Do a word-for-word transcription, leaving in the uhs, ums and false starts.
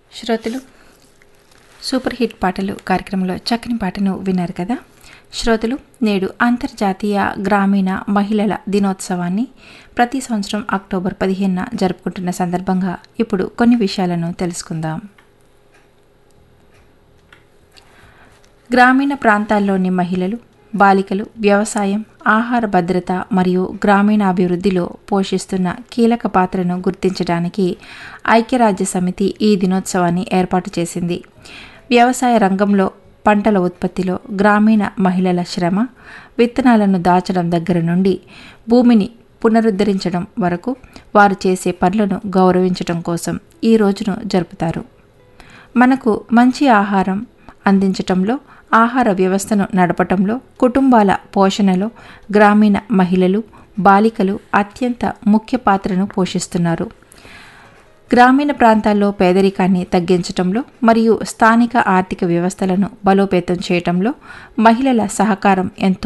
శ్రోతలు super hit పాటలు కార్యక్రమంలో చక్కని పాటను విన్నారు కదా. శ్రోతలు, నేడు అంతర్జాతీయ గ్రామీణ మహిళల దినోత్సవాన్ని ప్రతి సంవత్సరం అక్టోబర్ పదిహేనున జరుపుకుంటున్న సందర్భంగా ఇప్పుడు కొన్ని విషయాలను తెలుసుకుందాం. గ్రామీణ ప్రాంతాల్లోని మహిళలు, బాలికలు వ్యవసాయం, ఆహార భద్రత మరియు గ్రామీణాభివృద్ధిలో పోషిస్తున్న కీలక పాత్రను గుర్తించడానికి ఐక్యరాజ్య సమితి ఈ దినోత్సవాన్ని ఏర్పాటు చేసింది. వ్యవసాయ రంగంలో పంటల ఉత్పత్తిలో గ్రామీణ మహిళల శ్రమ, విత్తనాలను దాచడం దగ్గర నుండి భూమిని పునరుద్ధరించడం వరకు వారు చేసే పనులను గౌరవించడం కోసం ఈ రోజును జరుపుతారు. మనకు మంచి ఆహారం అందించటంలో, ఆహార వ్యవస్థను నడపటంలో, కుటుంబాల పోషణలో గ్రామీణ మహిళలు, బాలికలు అత్యంత ముఖ్య పాత్రను పోషిస్తున్నారు. గ్రామీణ ప్రాంతాల్లో పేదరికాన్ని తగ్గించటంలో మరియు స్థానిక ఆర్థిక వ్యవస్థలను బలోపేతం చేయటంలో మహిళల సహకారం ఎంతో